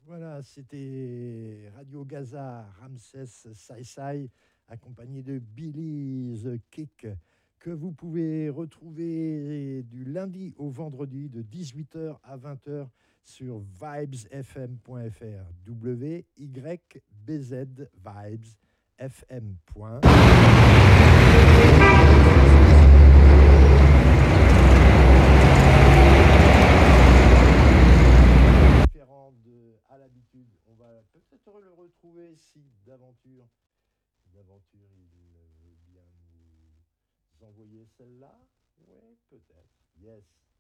Voilà, c'était Radio Gaza, Ramsès Sai, accompagné de Billy the Kick, que vous pouvez retrouver du lundi au vendredi de 18h à 20h sur vibesfm.fr. WYBZ Vibes FM. À l'habitude, on va peut-être le retrouver si d'aventure il veut bien nous envoyer celle-là. Ouais, peut-être. Yes.